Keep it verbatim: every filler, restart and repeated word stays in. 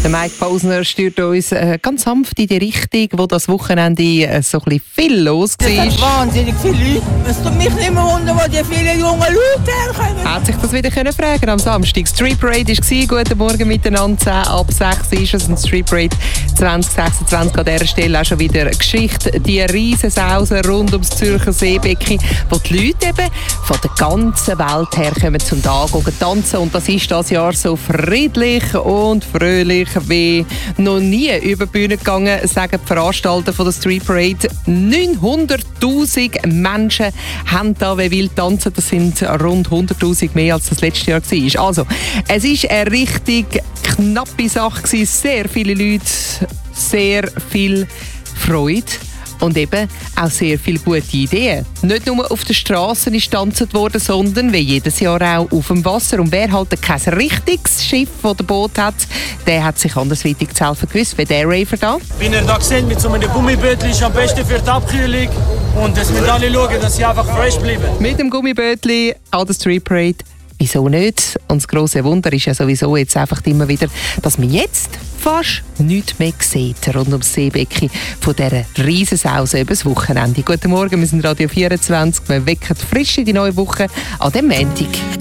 Der Mike Posner steuert uns äh, ganz sanft in die Richtung, wo das Wochenende äh, so ein bisschen viel los war. Es sind wahnsinnig viele Leute. Es tut mich nicht mehr wundern, wo die vielen jungen Leute herkommen. Hat sich das wieder können fragen am Samstag. Street Parade war. Guten Morgen miteinander. zehn ab sechs ist es. Ein Street Parade zwanzig sechsundzwanzig an dieser Stelle auch schon wieder Geschichte. Die Riesensausen rund ums Zürcher Seebecken, wo die Leute eben von der ganzen Welt herkommen zum Tag tanzen. Und das ist das Jahr so friedlich und fröhlich wie noch nie über die Bühne gegangen, sagen die Veranstalter von der Street Parade. neunhunderttausend Menschen haben da wie wild tanzen. Das sind rund hunderttausend mehr als das letzte Jahr war. Also, es war eine richtig knappe Sache gewesen. Sehr viele Leute, sehr viel Freude. Und eben auch sehr viele gute Ideen. Nicht nur auf den Strassen ist getanzt worden, sondern wie jedes Jahr auch auf dem Wasser. Und wer halt kein richtiges Schiff oder Boot hat, der hat sich andersweitig zu helfen gewusst. Wie der Raver da. Wie ihr da seht, mit so einem Gummibötchen ist am besten für die Abkühlung. Und es müssen alle schauen, dass sie einfach fresh bleiben. Mit dem Gummibötchen an der Street Parade. Wieso nicht? Und das grosse Wunder ist ja sowieso jetzt einfach immer wieder, dass man jetzt fast nichts mehr sieht rund ums Seebecken von dieser Riesensause über das Wochenende. Guten Morgen, wir sind Radio vierundzwanzig. Wir wecken frisch in die neue Woche an dem Montag.